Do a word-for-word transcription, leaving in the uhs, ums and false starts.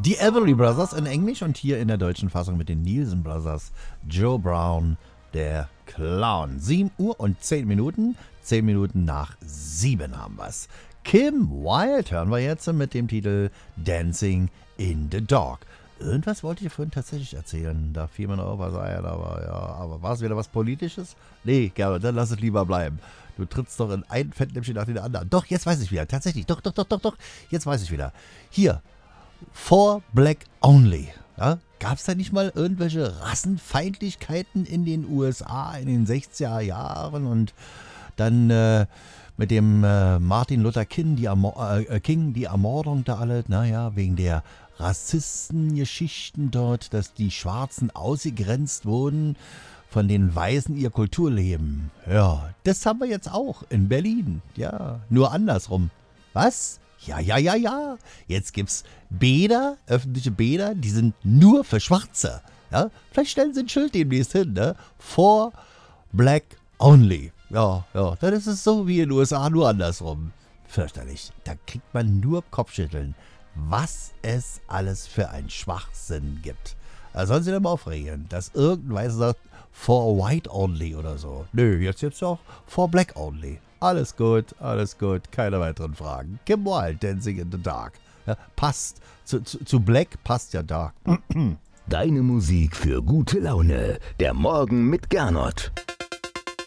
Die Everly Brothers in Englisch und hier in der deutschen Fassung mit den Nielsen Brothers. Joe Brown, der Clown. sieben Uhr und zehn Minuten. zehn Minuten nach sieben haben wir's. Kim Wilde hören wir jetzt mit dem Titel Dancing in the Dark. Irgendwas wollte ich vorhin tatsächlich erzählen. Da fiel mir noch was ein, aber ja, aber war es wieder was Politisches? Nee, Gerhard, dann lass es lieber bleiben. Du trittst doch in ein Fettnäpfchen nach dem anderen. Doch, jetzt weiß ich wieder. Tatsächlich. Doch, doch, doch, doch, doch. Jetzt weiß ich wieder. Hier. For Black Only. Ja? Gab es da nicht mal irgendwelche Rassenfeindlichkeiten in den U S A in den sechziger Jahren und dann äh, mit dem äh, Martin Luther King die, Amor- äh, King, die Ermordung da alle, naja, wegen der Rassistengeschichten dort, dass die Schwarzen ausgegrenzt wurden von den Weißen ihr Kulturleben. Ja, das haben wir jetzt auch in Berlin. Ja, nur andersrum. Was? Ja, ja, ja, ja. Jetzt gibt's Bäder, öffentliche Bäder, die sind nur für Schwarze. Ja, vielleicht stellen sie ein Schild demnächst hin, ne? For Black Only. Ja, ja, dann ist es so wie in den U S A, nur andersrum. Fürchterlich. Da kriegt man nur Kopfschütteln, was es alles für einen Schwachsinn gibt. Da sollen sie dann mal aufregen, dass irgendein Weißer sagt, for white only oder so. Nö, jetzt jetzt auch for black only. Alles gut, alles gut, keine weiteren Fragen. Kim Wilde, Dancing in the Dark. Ja, passt. Zu, zu, zu Black passt ja Dark. Deine Musik für gute Laune. Der Morgen mit Gernot.